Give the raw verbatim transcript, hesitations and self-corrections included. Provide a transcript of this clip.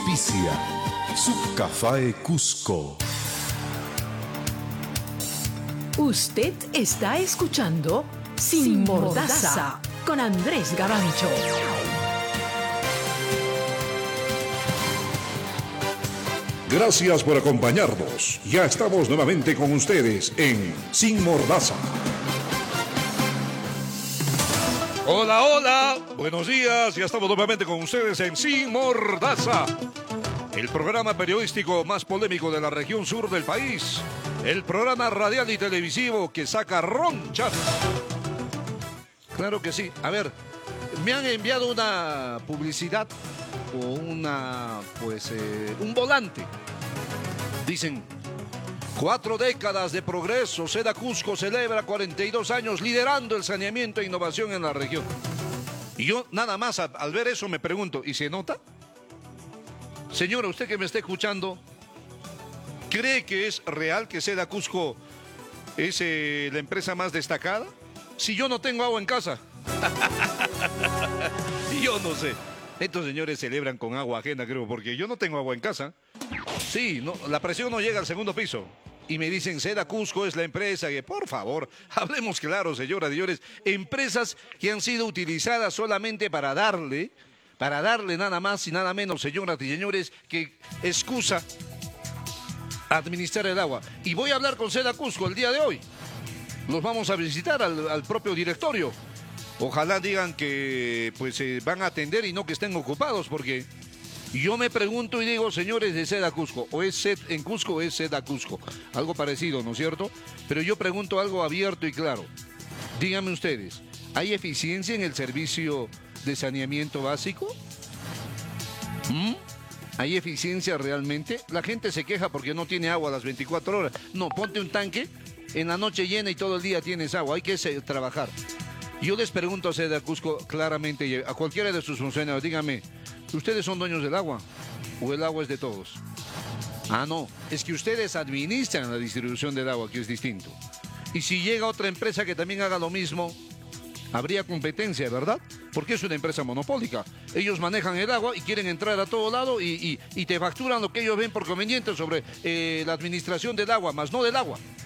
Auspicia Subcafae Cusco. Usted está escuchando Sin Mordaza con Andrés Gavancho. Gracias por acompañarnos. Ya estamos nuevamente con ustedes en Sin Mordaza. Hola, hola. Buenos días. Ya estamos nuevamente con ustedes en Sin Mordaza, el programa periodístico más polémico de la región sur del país. El programa radial y televisivo que saca ronchas. Claro que sí. A ver, me han enviado una publicidad o una, pues, eh, un volante. Dicen, cuatro décadas de progreso, Seda Cusco celebra cuarenta y dos años liderando el saneamiento e innovación en la región. Y yo nada más al, al ver eso me pregunto, ¿y se nota? Señora, usted que me está escuchando, ¿cree que es real que Seda Cusco es eh, la empresa más destacada? Si yo no tengo agua en casa. Yo no sé. Estos señores celebran con agua ajena, creo, porque yo no tengo agua en casa. Sí, no, la presión no llega al segundo piso. Y me dicen, Seda Cusco es la empresa que, por favor, hablemos claro, señoras y señores, empresas que han sido utilizadas solamente para darle, para darle nada más y nada menos, señoras y señores, que excusa administrar el agua. Y voy a hablar con Seda Cusco el día de hoy. Los vamos a visitar al, al propio directorio. Ojalá digan que pues se van a atender y no que estén ocupados, porque yo me pregunto y digo, señores de Seda Cusco, o es Sed en Cusco o es Seda Cusco. Algo parecido, ¿no es cierto? Pero yo pregunto algo abierto y claro. Díganme ustedes, ¿hay eficiencia en el servicio de saneamiento básico? ¿Mm? ¿Hay eficiencia realmente? La gente se queja porque no tiene agua a las veinticuatro horas. No, ponte un tanque, en la noche llena y todo el día tienes agua. Hay que trabajar. Yo les pregunto a Seda Cusco claramente y a cualquiera de sus funcionarios, díganme, ¿ustedes son dueños del agua o el agua es de todos? Ah, no, es que ustedes administran la distribución del agua, que es distinto. Y si llega otra empresa que también haga lo mismo, habría competencia, ¿verdad? Porque es una empresa monopólica. Ellos manejan el agua y quieren entrar a todo lado y, y, y te facturan lo que ellos ven por conveniente sobre eh, la administración del agua, más no del agua.